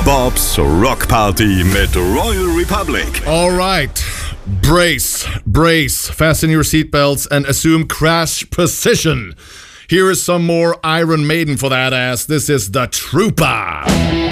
Bobs Rock Party mit Royal Republic. Alright, brace, fasten your seatbelts and assume crash position. Here is some more Iron Maiden for that ass. This is The Trooper.